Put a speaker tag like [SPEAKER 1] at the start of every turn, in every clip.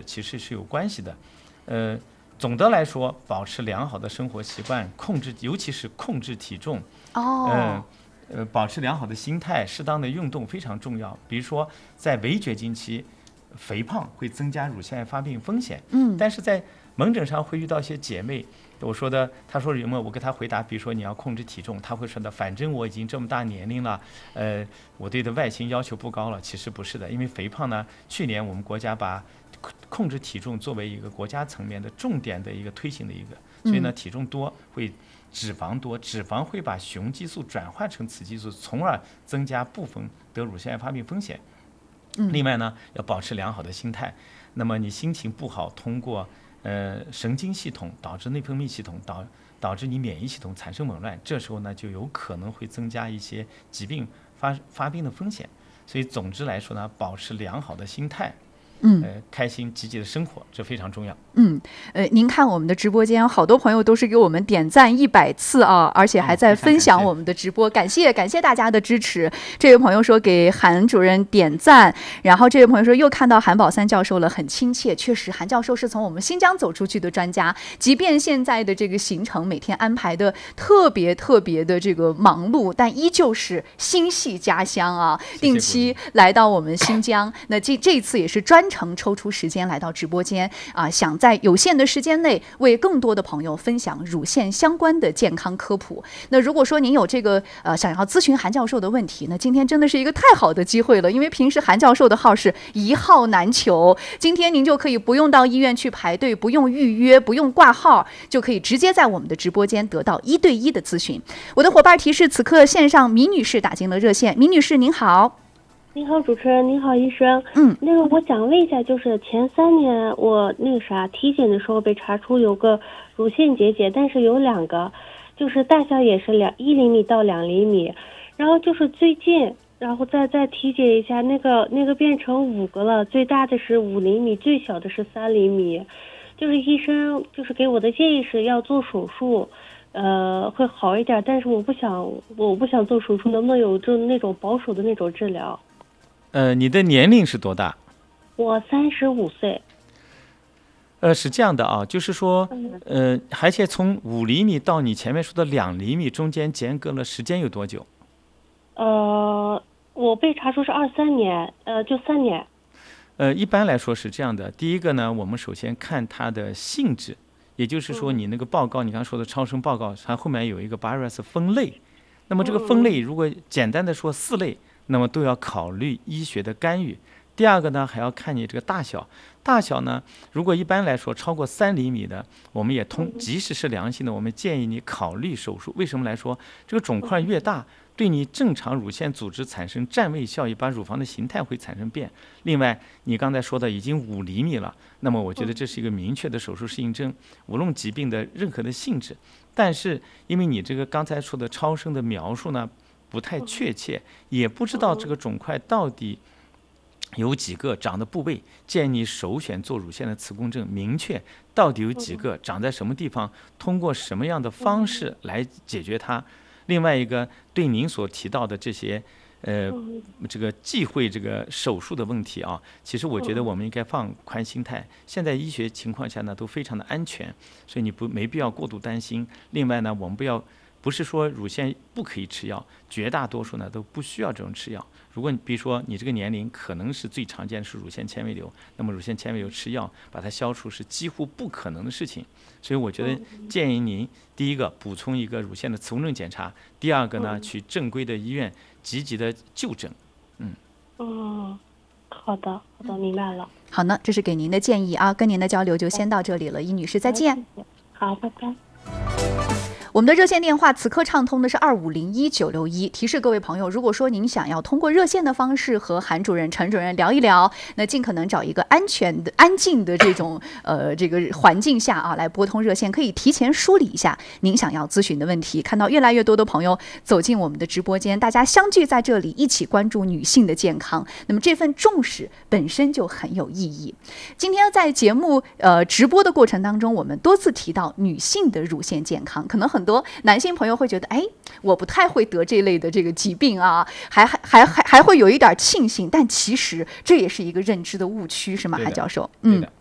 [SPEAKER 1] 其实是有关系的。总的来说，保持良好的生活习惯，尤其是控制体重，保持良好的心态，适当的运动非常重要。比如说，在围绝经期，肥胖会增加乳腺癌发病风险。但是在门诊上会遇到一些姐妹，她说有没有？我给她回答，比如说你要控制体重，她会说的，反正我已经这么大年龄了，我对的外形要求不高了。其实不是的，因为肥胖呢，去年我们国家把控制体重作为一个国家层面的重点的一个推行的一个，所以呢，体重多会脂肪多，脂肪会把雄激素转化成雌激素，从而增加部分得乳腺癌发病风险。另外呢，要保持良好的心态。那么你心情不好，通过神经系统导致内分泌系统导致你免疫系统产生紊乱，这时候呢就有可能会增加一些疾病发病的风险。所以总之来说呢，保持良好的心态。开心积极的生活，这非常重要。
[SPEAKER 2] 您看我们的直播间，好多朋友都是给我们点赞100次啊，而且还在分享我们的直播，感谢大家的支持。这位朋友说给韩主任点赞，然后这位朋友说又看到韩宝三教授了，很亲切。确实，韩教授是从我们新疆走出去的专家，即便现在的这个行程每天安排的特别的这个忙碌，但依旧是心系家乡啊，定期来到我们新疆。那这一次也是专程抽出时间来到直播间啊，想在有限的时间内为更多的朋友分享乳腺相关的健康科普。那如果说您有这个想要咨询韩教授的问题，那今天真的是一个太好的机会了，因为平时韩教授的号是一号难求，今天您就可以不用到医院去排队，不用预约，不用挂号，就可以直接在我们的直播间得到1对1的咨询。我的伙伴提示，此刻线上米女士打进了热线。米女士您好。
[SPEAKER 3] 你好，主持人，你好，医生。那个我想问一下，就是前3年我体检的时候被查出有个乳腺结节，但是有2个，就是大小也是1厘米到2厘米，然后就是最近，然后再体检一下，那个变成5个了，最大的是5厘米，最小的是3厘米，就是医生就是给我的建议是要做手术。会好一点，但是我不想做手术，能不能有那种保守的那种治疗？
[SPEAKER 1] 你的年龄是多大？
[SPEAKER 3] 我35岁。
[SPEAKER 1] 是这样的啊，就是说，而且从5厘米到你前面说的2厘米中间间隔了时间有多久？
[SPEAKER 3] 我被查出是23年，就3年。
[SPEAKER 1] 一般来说是这样的。第一个呢，我们首先看它的性质，也就是说你那个报告，你刚说的超声报告，它后面有一个 Barrett's 分类。那么这个分类如果简单的说4类，那么都要考虑医学的干预。第二个呢，还要看你这个大小。大小呢，如果一般来说超过3厘米的，我们也即使是良性的，我们建议你考虑手术。为什么来说？这个肿块越大，对你正常乳腺组织产生占位效应，把乳房的形态会产生变。另外，你刚才说的已经5厘米了，那么我觉得这是一个明确的手术适应症，无论疾病的任何的性质。但是，因为你这个刚才说的超声的描述呢，不太确切，也不知道这个肿块到底有几个，长的部位，建议你首选做乳腺的磁共振，明确到底有几个，长在什么地方，通过什么样的方式来解决它。另外一个，对您所提到的这些这个忌讳这个手术的问题啊，其实我觉得我们应该放宽心态。现在医学情况下呢都非常的安全，所以你没必要过度担心。另外呢，我们不是说乳腺不可以吃药，绝大多数呢都不需要这种吃药。如果你比如说你这个年龄可能是最常见的是乳腺纤维瘤，那么乳腺纤维瘤吃药把它消除是几乎不可能的事情。所以我觉得建议您第一个补充一个乳腺的磁共振检查，第二个呢去正规的医院积极的就诊。
[SPEAKER 3] 好的，明白了。
[SPEAKER 2] 好呢，这是给您的建议啊，跟您的交流就先到这里了，尹女士再见。
[SPEAKER 3] 好，拜拜。
[SPEAKER 2] 我们的热线电话此刻畅通的是2501-961。提示各位朋友，如果说您想要通过热线的方式和韩主任、陈主任聊一聊，那尽可能找一个安全的、安静的这种这个环境下啊，来拨通热线，可以提前梳理一下您想要咨询的问题。看到越来越多的朋友走进我们的直播间，大家相聚在这里，一起关注女性的健康，那么这份重视本身就很有意义。今天在节目直播的过程当中，我们多次提到女性的乳腺健康，可能很多男性朋友会觉得，哎，我不太会得这类的这个疾病啊，还会有一点庆幸，但其实这也是一个认知的误区，是吗，韩教授？
[SPEAKER 1] 对的。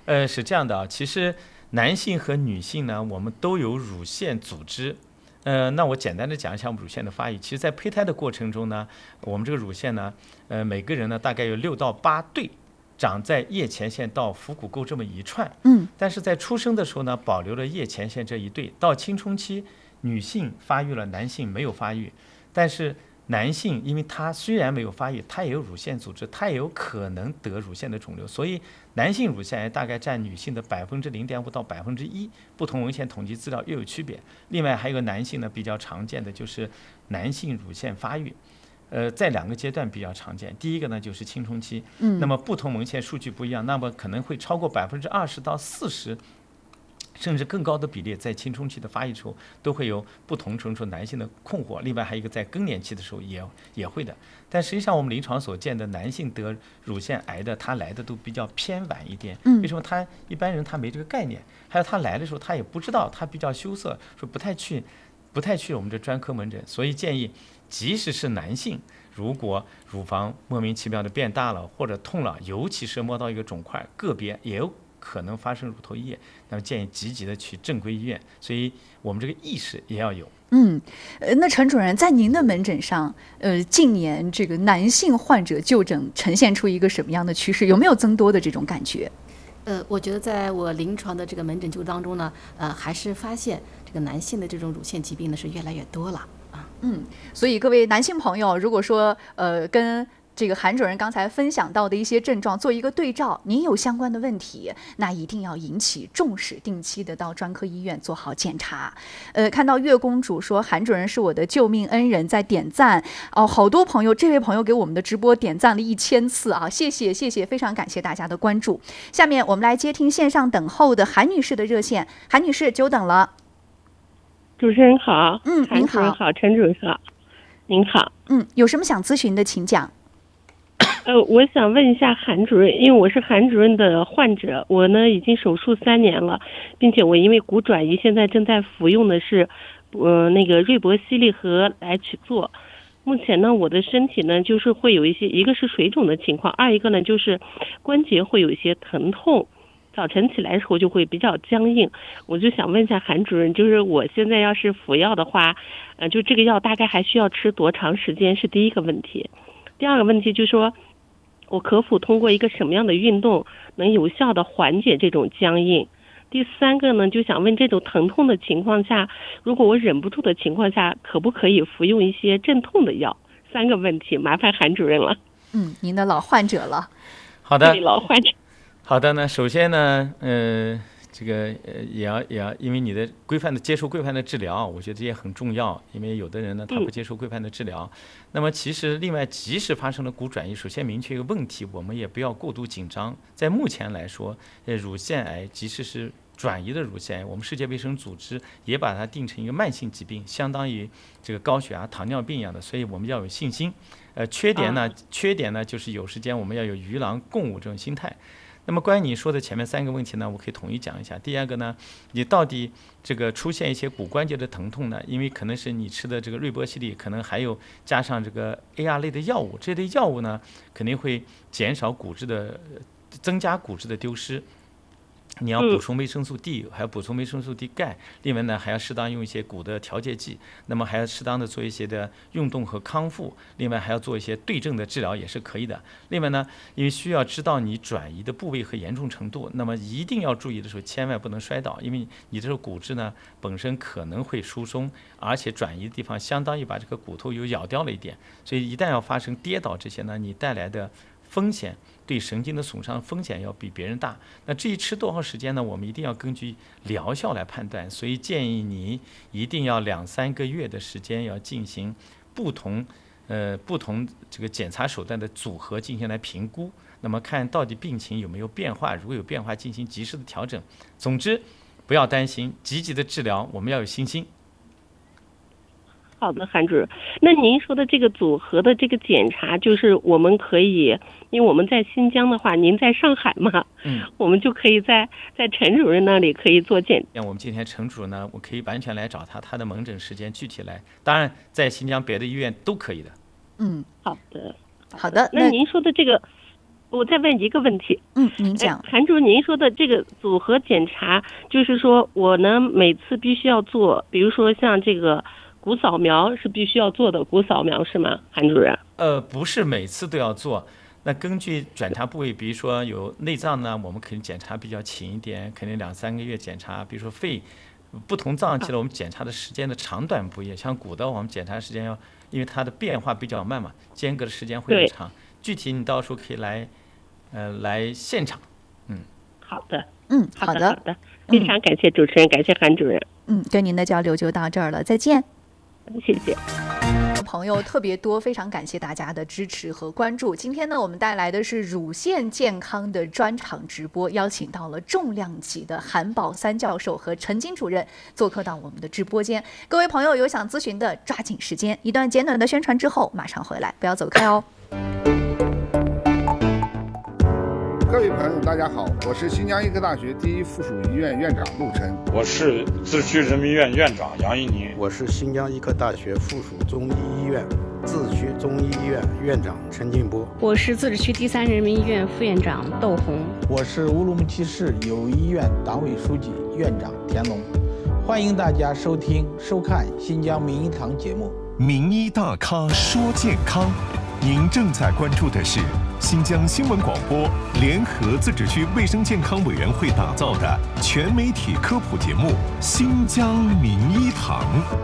[SPEAKER 1] 是这样的啊，其实男性和女性呢，我们都有乳腺组织。那我简单的讲一下我们乳腺的发育。其实，在胚胎的过程中呢，我们这个乳腺呢，每个人呢大概有6到8对，长在腋前腺到腹股沟这么一串。但是在出生的时候呢，保留了腋前腺这一对。到青春期，女性发育了，男性没有发育。但是男性因为他虽然没有发育，他也有乳腺组织，他也有可能得乳腺的肿瘤，所以男性乳腺癌大概占女性的0.5%到1%，不同文献统计资料又有区别。另外还有个男性呢比较常见的就是男性乳腺发育，在2个阶段比较常见。第一个呢就是青春期，那么不同文献数据不一样，那么可能会超过20%到40%。甚至更高的比例在青春期的发育时候都会有不同程度男性的困惑。另外还有一个在更年期的时候也会的。但实际上我们临床所见的男性得乳腺癌的，他来的都比较偏晚一点。为什么？他一般人他没这个概念，还有他来的时候他也不知道，他比较羞涩，说不太去我们这专科门诊。所以建议即使是男性，如果乳房莫名其妙的变大了或者痛了，尤其是摸到一个肿块，个别也有可能发生乳头异液，那么建议积极的去正规医院。所以我们这个意识也要有。
[SPEAKER 2] 那陈主任在您的门诊上，近年这个男性患者就诊呈现出一个什么样的趋势？有没有增多的这种感觉？
[SPEAKER 4] 我觉得在我临床的这个门诊就当中呢，还是发现这个男性的这种乳腺疾病呢是越来越多了啊。
[SPEAKER 2] 所以各位男性朋友，如果说跟这个韩主任刚才分享到的一些症状做一个对照，您有相关的问题，那一定要引起重视，定期的到专科医院做好检查。看到月公主说韩主任是我的救命恩人，在点赞哦，好多朋友，这位朋友给我们的直播点赞了1000次啊，谢谢，非常感谢大家的关注。下面我们来接听线上等候的韩女士的热线，韩女士久等了。
[SPEAKER 5] 主持人好，
[SPEAKER 2] 您好，
[SPEAKER 5] 好，陈主任好，您好，
[SPEAKER 2] 有什么想咨询的，请讲。
[SPEAKER 5] 我想问一下韩主任，因为我是韩主任的患者，我呢已经手术3年了，并且我因为骨转移，现在正在服用的是，那个瑞博西利和来曲唑。目前呢，我的身体呢就是会有一些，一个是水肿的情况，二一个呢就是关节会有一些疼痛，早晨起来的时候就会比较僵硬。我就想问一下韩主任，就是我现在要是服药的话，就这个药大概还需要吃多长时间？是第一个问题。第二个问题就是说，我可否通过一个什么样的运动能有效的缓解这种僵硬？第三个呢，就想问这种疼痛的情况下，如果我忍不住的情况下，可不可以服用一些镇痛的药？3个问题，麻烦韩主任了。
[SPEAKER 2] 您的老患者了。
[SPEAKER 1] 好的，
[SPEAKER 5] 老患者。
[SPEAKER 1] 好的呢，首先呢，这个也要，因为你的接受规范的治疗，我觉得这也很重要。因为有的人呢，他不接受规范的治疗。那么其实另外，即使发生了骨转移，首先明确一个问题，我们也不要过度紧张。在目前来说，乳腺癌即使是转移的乳腺癌，我们世界卫生组织也把它定成一个慢性疾病，相当于这个高血压、糖尿病一样的，所以我们要有信心。缺点呢，就是有时间我们要有与狼共舞这种心态。那么关于你说的前面3个问题呢，我可以统一讲一下。第二个呢，你到底这个出现一些骨关节的疼痛呢，因为可能是你吃的这个瑞波西利，可能还有加上这个 AR 类的药物，这类药物呢肯定会减少增加骨质的丢失。你要补充维生素 D， 还要补充维生素 D 钙，另外呢还要适当用一些骨的调节剂，那么还要适当的做一些的运动和康复，另外还要做一些对症的治疗也是可以的。另外呢，因为需要知道你转移的部位和严重程度，那么一定要注意的时候千万不能摔倒，因为你这个骨质呢本身可能会疏松，而且转移的地方相当于把这个骨头又咬掉了一点，所以一旦要发生跌倒这些呢，你带来的风险对神经的损伤风险要比别人大。那至于吃多少时间呢，我们一定要根据疗效来判断，所以建议你一定要2-3个月的时间要进行不同这个检查手段的组合进行来评估，那么看到底病情有没有变化，如果有变化进行及时的调整。总之不要担心，积极的治疗，我们要有信心。
[SPEAKER 5] 好的，韩主任，那您说的这个组合的这个检查，就是我们可以，因为我们在新疆的话，您在上海嘛，我们就可以在陈主任那里可以做检。
[SPEAKER 1] 像我们今天陈主任呢，我可以完全来找他的门诊时间具体来，当然在新疆别的医院都可以的。
[SPEAKER 2] 好的。
[SPEAKER 5] 那您说的这个， 我再问一个问题。
[SPEAKER 2] 您讲。
[SPEAKER 5] 韩主任，您说的这个组合检查，就是说我呢每次必须要做，比如说像这个骨扫描是必须要做的骨扫描是吗，韩主任？
[SPEAKER 1] 不是每次都要做。那根据检查部位，比如说有内脏呢，我们肯定检查比较勤一点，肯定2-3个月检查。比如说肺，不同脏器了，我们检查的时间的长短不一样。像骨的，我们检查时间要，因为它的变化比较慢嘛，间隔的时间会很长。具体你到时候可以来现场。
[SPEAKER 5] 好的。
[SPEAKER 2] 好的，
[SPEAKER 5] 好的，非常感谢主持人，感谢韩主任。
[SPEAKER 2] 跟您的交流就到这儿了，再见。
[SPEAKER 5] 谢谢。
[SPEAKER 2] 朋友特别多，非常感谢大家的支持和关注。今天呢，我们带来的是乳腺健康的专场直播，邀请到了重量级的韩宝三教授和陈金主任做客到我们的直播间。各位朋友有想咨询的，抓紧时间。一段简短的宣传之后，马上回来，不要走开哦。
[SPEAKER 6] 各位朋友，大家好，我是新疆医科大学第一附属医院院长陆晨。
[SPEAKER 7] 我是自治区人民医院院长杨一宁。
[SPEAKER 8] 我是新疆医科大学附属中医医院自治区中医医院院长陈进波。
[SPEAKER 9] 我是自治区第3人民医院副院长窦红。
[SPEAKER 10] 我是乌鲁木齐市友谊医院党委书记院长田龙。欢迎大家收听收看新疆名医堂节目。
[SPEAKER 11] 名医大咖说健康，您正在关注的是新疆新闻广播联合自治区卫生健康委员会打造的全媒体科普节目《新疆名医堂》。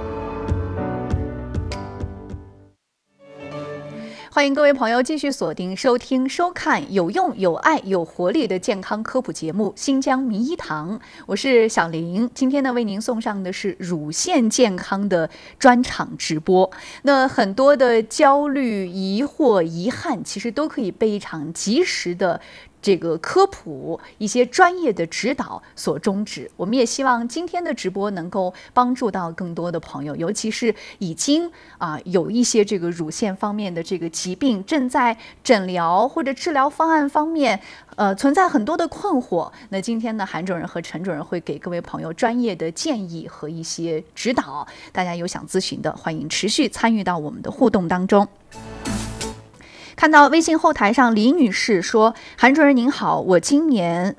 [SPEAKER 2] 欢迎各位朋友继续锁定收听收看有用有爱有活力的健康科普节目《新疆名医堂》，我是小玲。今天呢，为您送上的是乳腺健康的专场直播。那很多的焦虑、疑惑、遗憾，其实都可以被一场及时的这个科普、一些专业的指导所终止。我们也希望今天的直播能够帮助到更多的朋友，尤其是已经有一些这个乳腺方面的这个疾病，正在诊疗或者治疗方案方面存在很多的困惑。那今天呢，韩主任和陈主任会给各位朋友专业的建议和一些指导。大家有想咨询的，欢迎持续参与到我们的互动当中。看到微信后台上李女士说，韩主任您好，我今年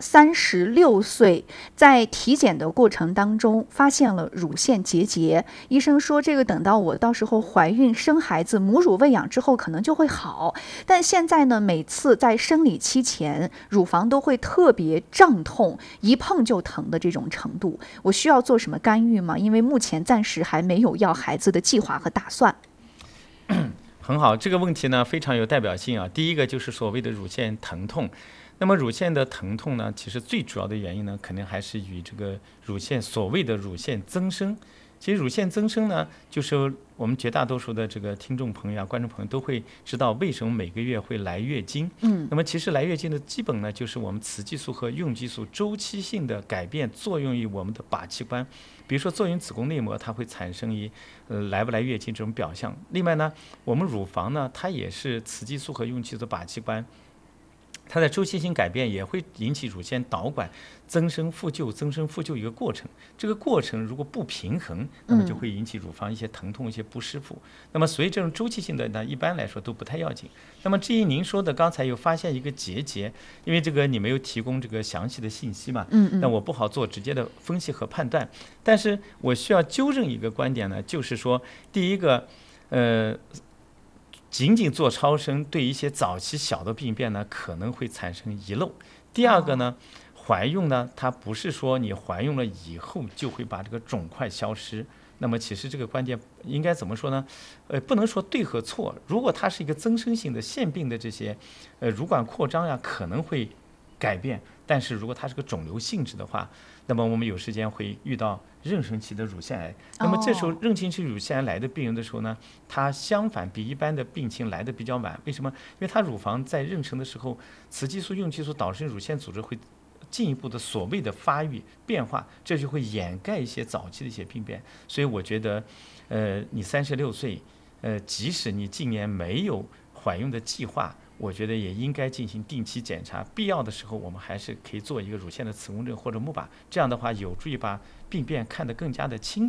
[SPEAKER 2] 36岁，在体检的过程当中发现了乳腺结节，医生说这个等到我到时候怀孕生孩子母乳喂养之后可能就会好，但现在呢，每次在生理期前乳房都会特别胀痛，一碰就疼的这种程度，我需要做什么干预吗？因为目前暂时还没有要孩子的计划和打算。
[SPEAKER 1] 很好，这个问题呢非常有代表性啊。第一个就是所谓的乳腺疼痛，那么乳腺的疼痛呢，其实最主要的原因呢，肯定还是与这个所谓的乳腺增生。其实乳腺增生呢，就是我们绝大多数的这个听众朋友观众朋友都会知道为什么每个月会来月经。那么其实来月经的基本呢，就是我们雌激素和孕激素周期性的改变作用于我们的靶器官。比如说作用子宫内膜，它会产生来不来月经这种表象。另外呢，我们乳房呢，它也是雌激素和孕激素的靶器官，它在周期性改变也会引起乳腺导管增生复旧一个过程。这个过程如果不平衡，那么就会引起乳房一些疼痛、一些不适服。那么所以这种周期性的呢，一般来说都不太要紧。那么至于您说的刚才有发现一个结节，因为这个你没有提供这个详细的信息嘛，那我不好做直接的分析和判断。但是我需要纠正一个观点呢，就是说第一个仅仅做超声对一些早期小的病变呢，可能会产生遗漏。第二个呢，怀孕呢，它不是说你怀孕了以后就会把这个肿块消失。那么其实这个观点应该怎么说呢？不能说对和错。如果它是一个增生性的腺病的这些乳管扩张呀，可能会改变。但是如果它是个肿瘤性质的话，那么我们有时间会遇到妊娠期的乳腺癌。那么这时候妊娠期乳腺癌来的病人的时候呢，它相反比一般的病情来的比较晚。为什么？因为它乳房在妊娠的时候，雌激素、孕激素导致乳腺组织会进一步的所谓的发育变化，这就会掩盖一些早期的一些病变。所以我觉得你36岁，即使你今年没有怀孕的计划，我觉得也应该进行定期检查，必要的时候我们还是可以做一个乳腺的磁共振或者钼靶，这样的话有助于把病变看得更加的清楚。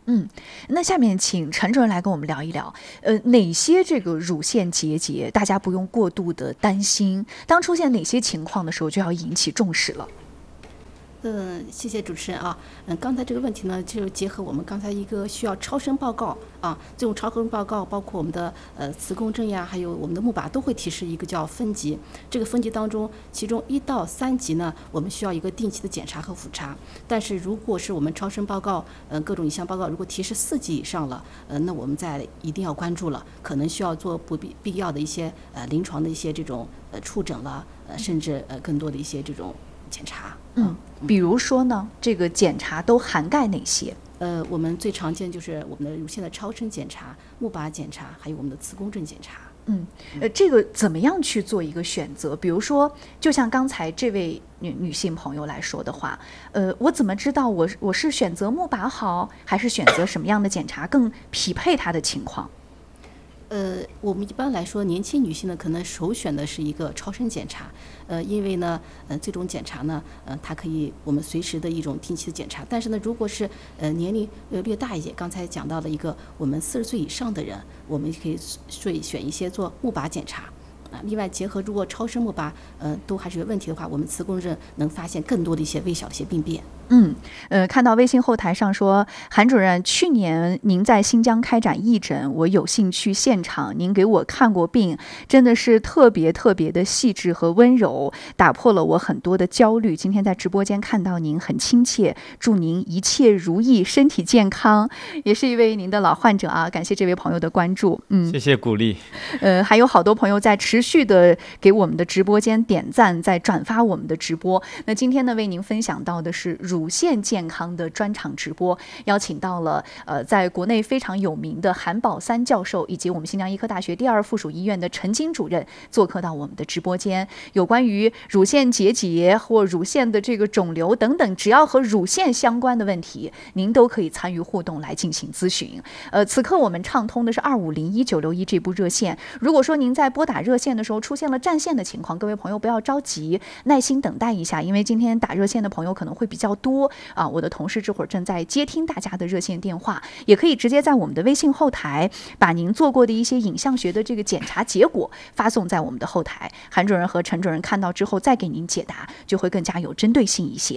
[SPEAKER 2] 那下面请陈主任来跟我们聊一聊，哪些这个乳腺结节大家不用过度的担心，当出现哪些情况的时候就要引起重视了。
[SPEAKER 4] 谢谢主持人啊。刚才这个问题呢，就结合我们刚才一个需要超声报告啊，这种超声报告包括我们的磁共振呀，还有我们的钼靶都会提示一个叫分级。这个分级当中，其中1到3级呢，我们需要一个定期的检查和复查。但是如果是我们超声报告，各种影像报告如果提示4级以上了，那我们一定要关注了，可能需要做必要的一些临床的一些这种触诊了，甚至更多的一些这种检查。
[SPEAKER 2] 比如说呢，这个检查都涵盖哪些？
[SPEAKER 4] 我们最常见就是我们的乳腺的超声检查、钼靶检查，还有我们的磁共振检查。
[SPEAKER 2] 这个怎么样去做一个选择？比如说，就像刚才这位女性朋友来说的话，我怎么知道我是选择钼靶好，还是选择什么样的检查更匹配她的情况？
[SPEAKER 4] 我们一般来说，年轻女性呢，可能首选的是一个超声检查，因为呢，这种检查呢，它可以我们随时的一种定期的检查。但是呢，如果是年龄略大一些，刚才讲到了一个我们40岁以上的人，我们可以选一些做钼靶检查。另外，结合如果超声钼靶都还是有问题的话，我们磁共振能发现更多的一些微小的一些病变。
[SPEAKER 2] 看到微信后台上说，韩主任，去年您在新疆开展义诊，我有幸去现场，您给我看过病，真的是特别特别的细致和温柔，打破了我很多的焦虑。今天在直播间看到您很亲切，祝您一切如意，身体健康。也是一位您的老患者啊，感谢这位朋友的关注。
[SPEAKER 1] 谢谢鼓励。
[SPEAKER 2] 还有好多朋友在持续的给我们的直播间点赞，在转发我们的直播。那今天呢，为您分享到的是乳腺健康的专场直播，邀请到了在国内非常有名的韩宝三教授，以及我们新疆医科大学第2附属医院的陈金主任做客到我们的直播间。有关于乳腺结节或乳腺的这个肿瘤等等，只要和乳腺相关的问题，您都可以参与互动来进行咨询。此刻我们畅通的是2501-961这部热线。如果说您在拨打热线的时候出现了占线的情况，各位朋友不要着急，耐心等待一下，因为今天打热线的朋友可能会比较多啊。我的同事这会儿正在接听大家的热线电话，也可以直接在我们的微信后台把您做过的一些影像学的这个检查结果发送在我们的后台，韩主任和陈主任看到之后再给您解答，就会更加有针对性一些。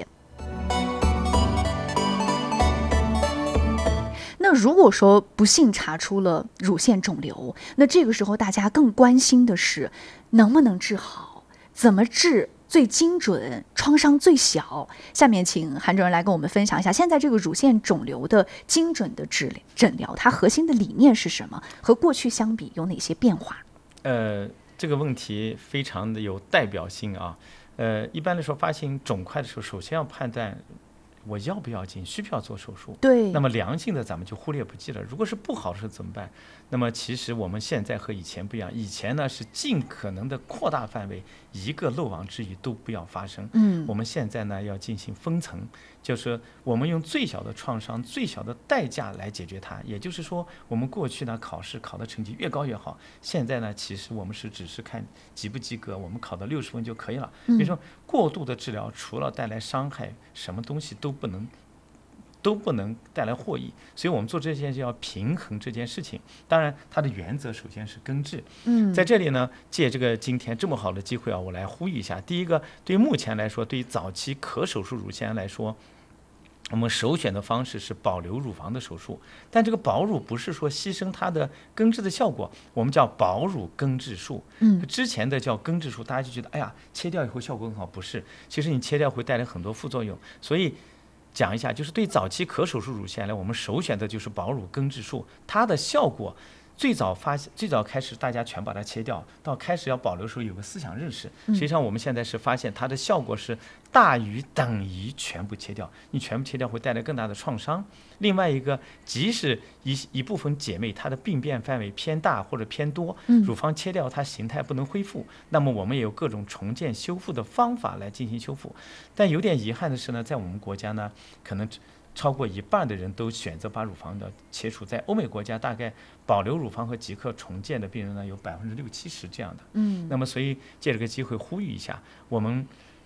[SPEAKER 2] 那如果说不幸查出了乳腺肿瘤，那这个时候大家更关心的是能不能治好，怎么治最精准，创伤最小。下面请韩主任来跟我们分享一下现在这个乳腺肿瘤的精准的诊疗，它核心的理念是什么，和过去相比有哪些变化？
[SPEAKER 1] 这个问题非常的有代表性啊。一般来说，发现肿块的时候，首先要判断我要不要紧，需不需要做手术。
[SPEAKER 2] 对。
[SPEAKER 1] 那么良性的咱们就忽略不计了。如果是不好的时候怎么办？那么其实我们现在和以前不一样，以前呢是尽可能的扩大范围，一个漏网之鱼都不要发生。我们现在呢要进行分层，就是我们用最小的创伤、最小的代价来解决它。也就是说，我们过去呢考试考的成绩越高越好，现在呢其实我们只是看及不及格，我们考到60分就可以了。比如说过度的治疗除了带来伤害，什么东西都不能带来获益，所以我们做这件事要平衡这件事情。当然它的原则首先是根治。在这里呢，借这个今天这么好的机会啊，我来呼吁一下。第一个，对于目前来说，对于早期可手术乳腺癌来说，我们首选的方式是保留乳房的手术。但这个保乳不是说牺牲它的根治的效果，我们叫保乳根治术。之前的叫根治术，大家就觉得哎呀切掉以后效果很好，不是，其实你切掉会带来很多副作用。所以讲一下，就是对早期可手术乳腺癌，我们首选的就是保乳根治术。它的效果最早开始大家全把它切掉，到开始要保留的时候有个思想认识。实际上我们现在是发现它的效果是大于等于全部切掉，你全部切掉会带来更大的创伤。另外一个，即使一部分姐妹她的病变范围偏大或者偏多，乳房切掉它形态不能恢复，那么我们也有各种重建修复的方法来进行修复。但有点遗憾的是呢，在我们国家呢，可能超过1半的人都选择把乳房的切除。在欧美国家，大概保留乳房和即刻重建的病人呢有60%-70%这样的。那么所以借这个机会呼吁一下，我们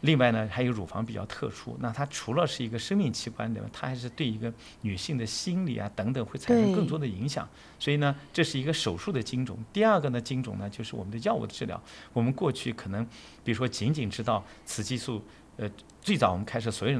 [SPEAKER 1] 另外呢，还有乳房比较特殊，那它除了是一个生命器官的，它还是对一个女性的心理啊等等会产生更多的影响。所以呢，这是一个手术的精种。第二个呢，精种呢就是我们的药物的治疗。我们过去可能，比如说仅仅知道雌激素，最早我们开始所有人